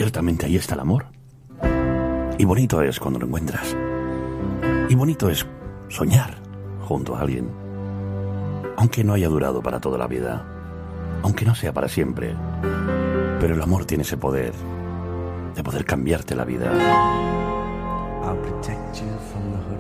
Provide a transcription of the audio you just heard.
ciertamente ahí está el amor. Y bonito es cuando lo encuentras. Y bonito es soñar junto a alguien. Aunque no haya durado para toda la vida. Aunque no sea para siempre. Pero el amor tiene ese poder de poder cambiarte la vida. I'll protect you from the